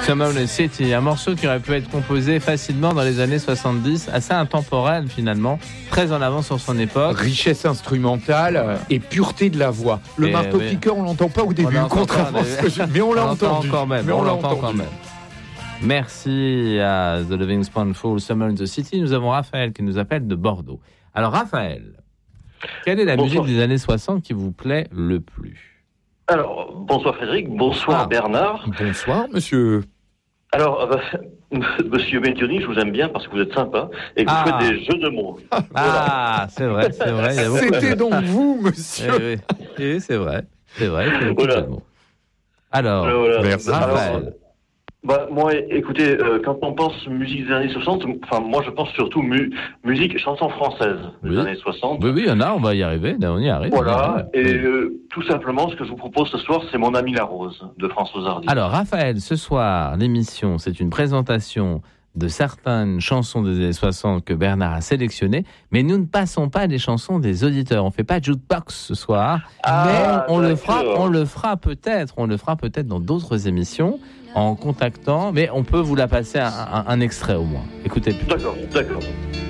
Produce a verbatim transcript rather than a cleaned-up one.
Summer in the City, un morceau qui aurait pu être composé facilement dans les années soixante-dix, assez intemporel finalement, très en avance sur son époque. Richesse instrumentale ouais. et pureté de la voix. Le et marteau-piqueur, oui. on l'entend pas au début, contrairement à ce que je... mais on, on l'a entendu. Quand même, mais on, on l'a l'entend entendu. quand même. Merci à The Loving Spoonful, Summer in the City. Nous avons Raphaël qui nous appelle de Bordeaux. Alors Raphaël, quelle est la bonsoir. musique des années soixante qui vous plaît le plus? Alors, bonsoir Frédéric, bonsoir ah. Bernard. Bonsoir monsieur. Alors, euh, monsieur Medioni, je vous aime bien parce que vous êtes sympa et que ah. vous faites des jeux de mots. Ah, voilà. c'est vrai, c'est vrai. Il y a beaucoup C'était de... donc vous, monsieur. Eh oui, oui, c'est vrai, c'est vrai. Il y a beaucoup voilà. de mots. Alors, voilà. merci. Raphaël. Alors, Bah, moi, écoutez, euh, quand on pense musique des années soixante, enfin, moi, je pense surtout mu- musique, chanson française des oui. années soixante. Oui, oui, il y en a, on va y arriver, on y arrive. Voilà, y arrive. et euh, tout simplement, ce que je vous propose ce soir, c'est Mon ami la rose, de Françoise Hardy. Alors, Raphaël, ce soir, l'émission, c'est une présentation de certaines chansons des années soixante que Bernard a sélectionnées, mais nous ne passons pas des chansons des auditeurs. On ne fait pas de jukebox ce soir, ah, mais on le fera, on le fera peut-être, on le fera peut-être dans d'autres émissions en contactant, mais on peut vous la passer un, un, un extrait au moins. Écoutez. D'accord, d'accord.